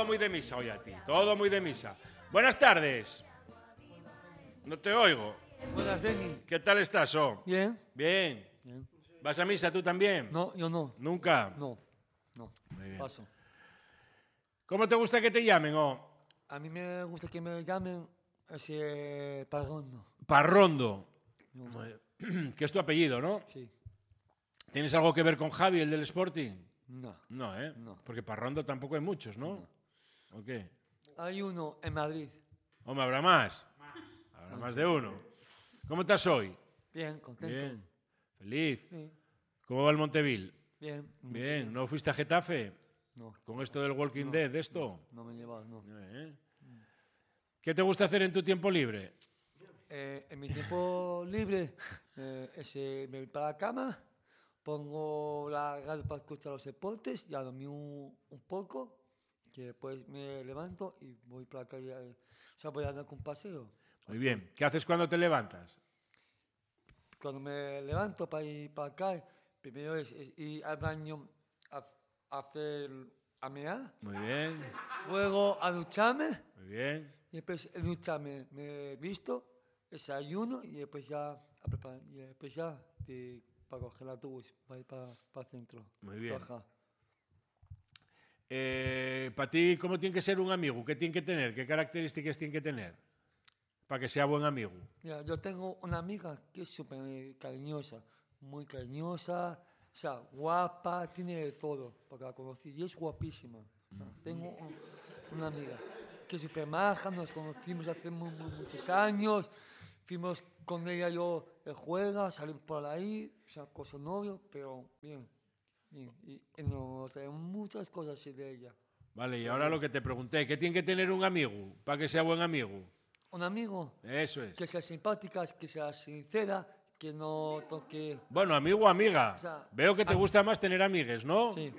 muy de misa hoy a ti, todo muy de misa. Buenas tardes. No te oigo. Buenas, Denny. ¿Qué tal estás, Bien. Bien. Bien. ¿Vas a misa tú también? No, yo no. ¿Nunca? No. Muy bien. Paso. ¿Cómo te gusta que te llamen, A mí me gusta que me llamen ese Parrondo. Parrondo. Me gusta. Que es tu apellido, ¿no? Sí. ¿Tienes algo que ver con Javi, el del Sporting? No. No, ¿eh? No. Porque Parrondo tampoco hay muchos, ¿no? ¿O qué? Hay uno en Madrid. Hombre, ¿habrá más? Habrá más de uno. ¿Cómo estás hoy? Bien, contento. Bien. ¿Feliz? Sí. ¿Cómo va el Montevil? Bien. Bien. ¿No fuiste a Getafe? No. ¿Con esto del Walking Dead, de esto? No me he llevado, no. ¿Qué te gusta hacer en tu tiempo libre? En mi tiempo libre, me voy para la cama, pongo la radio para escuchar los deportes, ya dormí un poco, que después me levanto y voy para la calle, o sea, voy a dar un paseo. Muy bien. ¿Qué haces cuando te levantas? Cuando me levanto para ir para acá, primero es ir al baño a mear, Muy bien. luego a ducharme, Muy bien. y después de ducharme me visto, desayuno y después ya a preparar, y después ya para coger el autobús, para ir para el centro. Muy bien. Trabajar. Para ti, ¿cómo tiene que ser un amigo? ¿Qué tiene que tener? ¿Qué características tiene que tener para que sea buen amigo? Mira, yo tengo una amiga que es súper cariñosa, muy cariñosa, o sea, guapa, tiene de todo, porque la conocí y es guapísima. O sea, tengo una amiga que es súper maja, nos conocimos hace muchos años, fuimos con ella yo de juega, salimos por ahí, o sea, con su novio, pero bien. Y nos sabemos muchas cosas así de ella. Vale, y ahora lo que te pregunté, ¿qué tiene que tener un amigo para que sea buen amigo? Un amigo Eso es. que sea simpática, que sea sincera, que no toque... Bueno, amigo o amiga. O sea, Veo que te gusta más tener amigues, ¿no? Sí.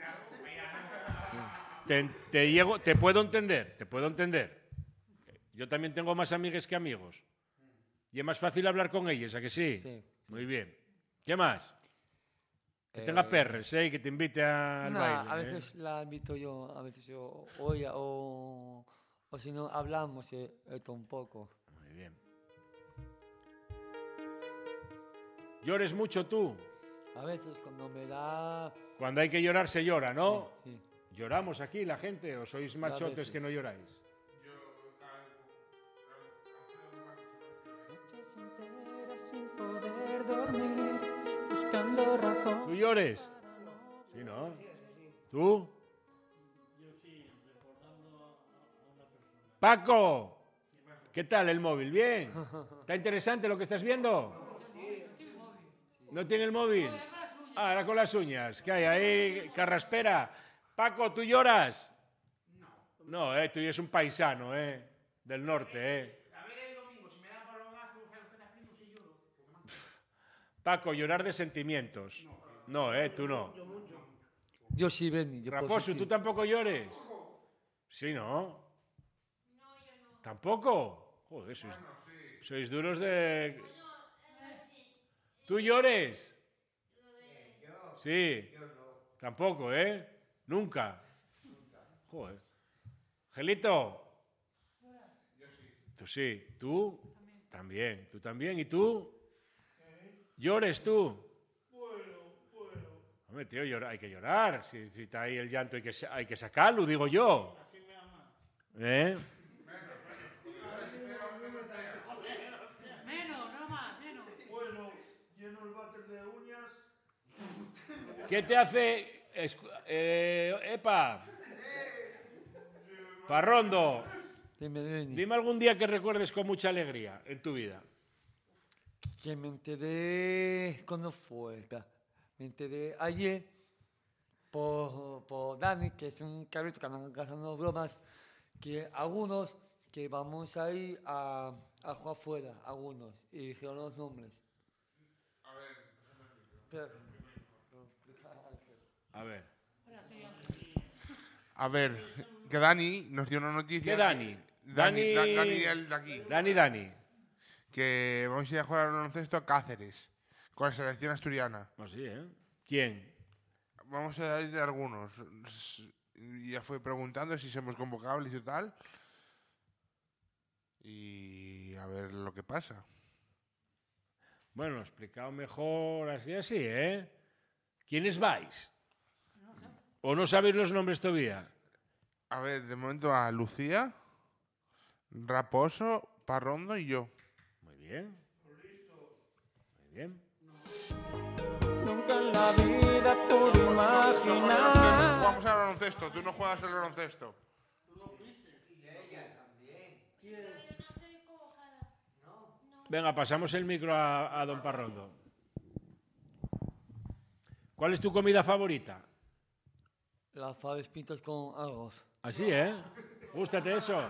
Te puedo entender, te puedo entender. Yo también tengo más amigues que amigos. Y es más fácil hablar con ellos, ¿a que sí? Sí. Muy bien. ¿Qué más? Que tenga perres, ¿eh? Y que te invite al baile. A veces la invito yo, a veces yo, o si no, hablamos esto un poco. Muy bien. ¿Llores mucho tú? A veces cuando me da... Cuando hay que llorar se llora, ¿no? Sí. ¿Lloramos aquí la gente o sois machotes veces. que no lloráis? Noches enteras sin poder dormir, buscando razón. ¿Tú llores? Sí, ¿no? ¿Tú? Yo sí, recordando a una persona. ¡Paco! ¿Qué tal el móvil? ¿Bien? ¿Está interesante lo que estás viendo? ¿No tiene el móvil? Ah, ahora con las uñas. ¿Qué hay ahí? Carraspera. Paco, ¿tú lloras? No, tú eres un paisano, del norte, A ver el domingo, si me dan balonazos a los que te primo, si lloro. Paco, llorar de sentimientos. No, tú no. Yo sí, Benny. Yo Raposo, ¿tú tampoco llores? Sí, ¿no? No, yo no. ¿Tampoco? Joder, sois duros de... ¿Tú llores? Sí. Tampoco, ¿eh? Nunca. Joder. Gelito. Yo sí. Tú sí. ¿Tú? También. ¿Tú también? ¿Y tú? ¿Llores tú? Hombre, tío, hay que llorar. Si está ahí el llanto hay que sacarlo, digo yo. ¿Eh? Menos, no más, menos. Bueno, lleno el váter de uñas. ¿Qué te hace... ¡Epa! Parrondo, Dime, Benny. dime algún día que recuerdes con mucha alegría en tu vida. Que me enteré... ¿Cuándo fue? Espera. Me enteré ayer por Dani, que es un cabrito que andan gastando bromas, que algunos que vamos a ir a jugar fuera, algunos, y dijeron los nombres. Espera. A ver. A ver, que Dani nos dio una noticia. ¿Qué Dani? Dani el de aquí. Dani. Que vamos a ir a jugar al baloncesto a Cáceres, con la selección asturiana. Pues sí, ¿eh? ¿Quién? Vamos a ir algunos. Y ya fue preguntando si somos convocables y tal. Y a ver lo que pasa. Bueno, explicado mejor así, ¿eh? ¿Quiénes vais? ¿O no sabéis los nombres todavía? A ver, de momento a Lucía, Raposo, Parrondo y yo. Muy bien. Muy bien. Nunca en la vida pude imaginar. Jugamos al baloncesto, tú no juegas al baloncesto. Venga, pasamos el micro a don Parrondo. ¿Cuál es tu comida favorita? Las faves pintas con arroz. Así, ¿eh? ¿Gústate eso?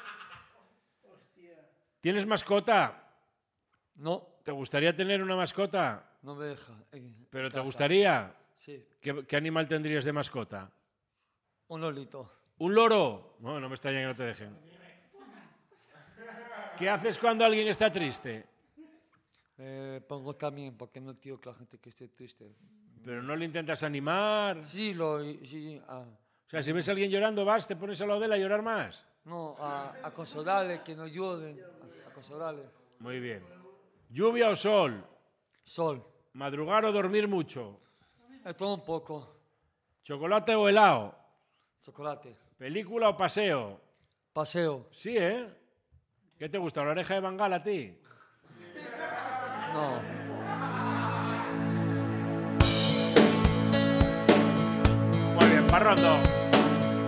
¿Tienes mascota? No, ¿Te gustaría tener una mascota? no me deja. ¿Pero te casa. gustaría? Sí, ¿Qué animal tendrías de mascota? un lolito. ¿Un loro? No, no me extraña que no te dejen. ¿Qué haces cuando alguien está triste? Pongo también, porque no quiero que la gente que esté triste. ¿Pero no le intentas animar? Sí, sí, O sea, si ves a alguien llorando, vas, te pones al lado de él a llorar más. no, a consolarle, que no lloren, a consolarle. Muy bien. ¿Lluvia o sol? Sol, ¿Madrugar o dormir mucho? todo un poco. ¿Chocolate o helado? Chocolate, ¿Película o paseo? paseo, Sí, ¿eh? ¿Qué te gusta, la oreja de Bangal a ti? no. Muy bien, Parrondo.